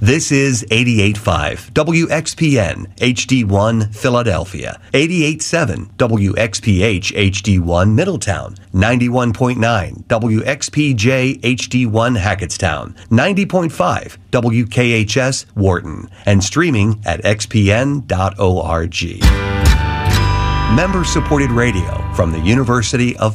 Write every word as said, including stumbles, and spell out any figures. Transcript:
This is eighty-eight point five W X P N H D one Philadelphia, eighty-eight point seven W X P H H D one Middletown, ninety-one point nine W X P J H D one Hackettstown, ninety point five W K H S Wharton, and streaming at x p n dot org. Member-supported radio from the University of